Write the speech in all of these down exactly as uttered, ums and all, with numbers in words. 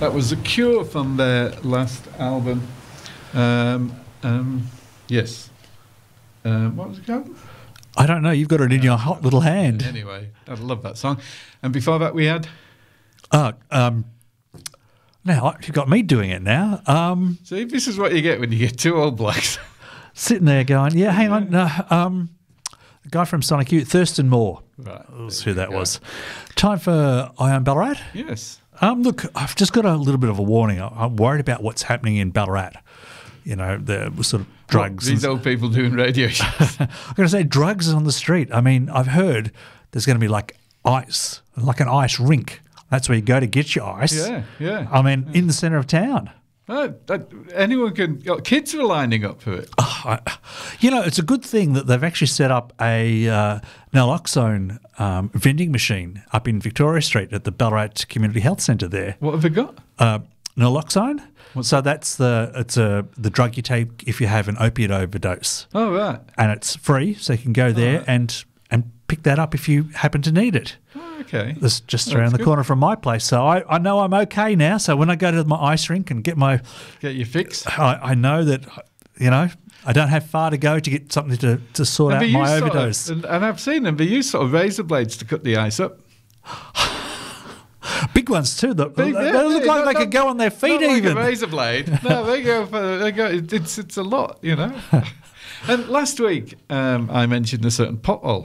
That was The Cure from their last album. Um, um, yes. Um, what was it called? I don't know. You've got it in your hot little hand. Anyway, I love that song. And before that, we had. Oh, um, now you've got me doing it now. Um, See, this is what you get when you get two old blokes. Sitting there going, yeah, hang on. No, um, the guy from Sonic Youth, Thurston Moore. Right. That's who that go. was. Time for Ion Ballarat. Yes. Um, look, I've just got a little bit of a warning. I'm worried about what's happening in Ballarat. You know, the sort of drugs. What, these old people doing radio shows. I'm going to say drugs on the street. I mean, I've heard there's going to be like ice, like an ice rink. That's where you go to get your ice. Yeah, yeah. I mean, yeah. in the centre of town. Uh, that, anyone can. Kids are lining up for it. Oh, I, you know, it's a good thing that they've actually set up a uh, naloxone um, vending machine up in Victoria Street at the Ballarat Community Health Centre there. What have they got? Uh, naloxone. What's so that's the it's a the drug you take if you have an opiate overdose. Oh right. And it's free, so you can go there oh, right. and and pick that up if you happen to need it. Oh, okay. It's just oh, around the good. corner from my place, so I, I know I'm okay now. So when I go to my ice rink and get my get your fix, I, I know that you know I don't have far to go to get something to, to sort and out my overdose. Sort of, and, and I've seen them. They use sort of razor blades to cut the ice up. Big ones too. The, Big, they yeah, look yeah, like not, they could go on their feet not even. Like a razor blade. No, they go for they go. It's it's a lot, you know. And last week um, I mentioned a certain pothole.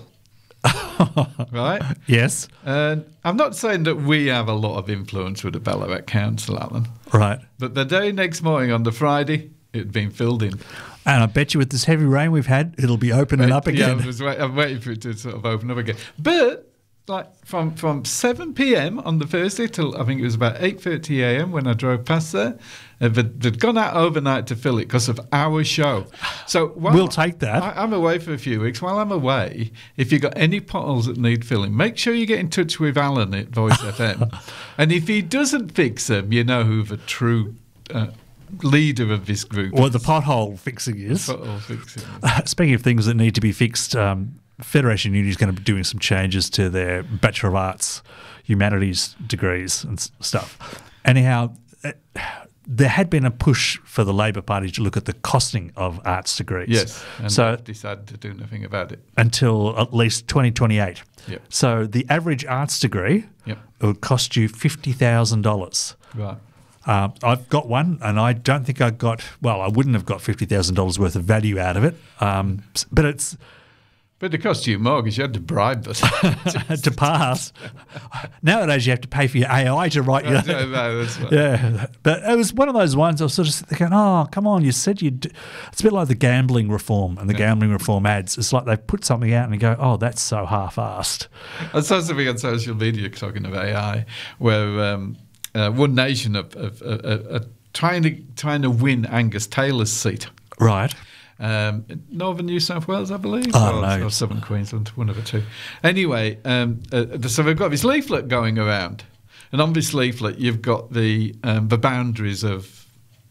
Right? Yes. And I'm not saying that we have a lot of influence with the Ballarat Council, Alan. Right. But the day next morning on the Friday, it had been filled in. And I bet you with this heavy rain we've had, it'll be opening up again. Yeah, I was wait, I'm waiting for it to sort of open up again. But like from, from seven p.m. on the Thursday till I think it was about eight thirty a.m. when I drove past there, uh, they'd, they'd gone out overnight to fill it because of our show. So we'll take that. I, I'm away for a few weeks. While I'm away, if you've got any potholes that need filling, make sure you get in touch with Alan at Voice F M. And if he doesn't fix them, you know who the true uh, leader of this group Well, is. the pothole fixing is. Pothole fixing. Speaking of things that need to be fixed, um, Federation Uni is going to be doing some changes to their Bachelor of Arts, Humanities degrees and s- stuff. Anyhow, uh, there had been a push for the Labor Party to look at the costing of arts degrees. Yes, and so they've decided to do nothing about it. Until at least twenty twenty-eight. Yep. So the average arts degree yep. it would cost you fifty thousand dollars. Right. Uh, I've got one, and I don't think I got, well, I wouldn't have got fifty thousand dollars worth of value out of it, um, but it's... But it cost you a mortgage. You had to bribe us to pass. Nowadays, you have to pay for your A I to write your... no, no, that's right. Yeah, but it was one of those ones I was sort of sitting there going, oh, come on, you said you'd... It's a bit like the gambling reform and the yeah. gambling reform ads. It's like they put something out and you go, oh, that's so half-assed. I saw something on social media talking of A I where um, uh, One Nation are, are, are, are trying, to, trying to win Angus Taylor's seat. Right. Um, Northern New South Wales, I believe, oh, or, no. or Southern Queensland, one of the two. Anyway, um, uh, so they've got this leaflet going around, and on this leaflet you've got the um, the boundaries of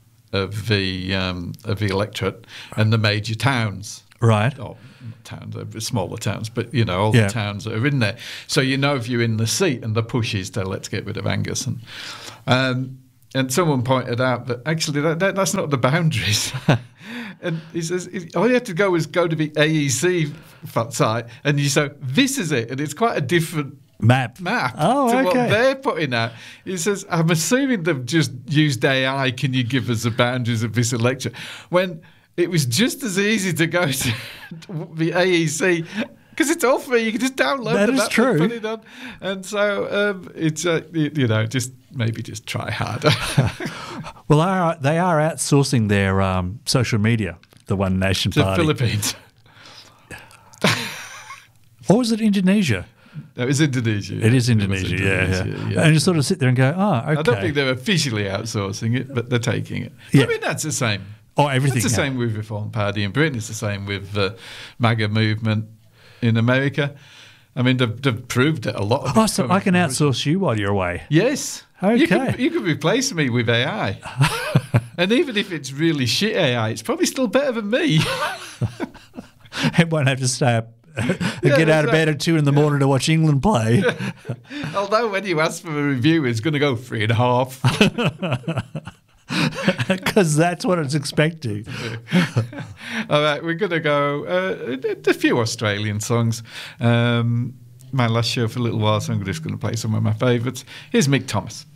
of the um, of the electorate and the major towns, right? Or towns, uh, smaller towns, but you know all yeah. the towns that are in there. So you know if you're in the seat, and the push is to let's get rid of Angus and. Um, And someone pointed out that actually that, that, that's not the boundaries. And he says all you have to go is go to the A E C site, and you say this is it, and it's quite a different map map oh, to okay. what they're putting out. He says, I'm assuming they've just used A I. Can you give us the boundaries of this election? When it was just as easy to go to the A E C. Because it's all free, you can just download that the is map true. and put it on. And so um, it's, uh, you, you know, just maybe just try harder. Well, they are, they are outsourcing their um, social media, the One Nation to Party. the Philippines. Or was it Indonesia? No, it's Indonesia. It is It Indonesia, was yeah, Indonesia, yeah, yeah. And you sort of sit there and go, oh, okay. I don't think they're officially outsourcing it, but they're taking it. Yeah. I mean, that's the same. Oh, everything. It's the yeah. same with Reform Party in Britain. It's the same with the MAGA movement in America. I mean, they've, they've proved it a lot. Of Oh, so I can outsource you while you're away. Yes. Okay. You could, you could replace me with A I. And even if it's really shit A I, it's probably still better than me. It won't have to stay up and get out of bed at two in the morning to watch England play. Although when you ask for a review, it's going to go three and a half. Because that's what it's expecting. All right, we're going to go uh, a few Australian songs. Um, my last show for a little while, so I'm just going to play some of my favourites. Here's Mick Thomas.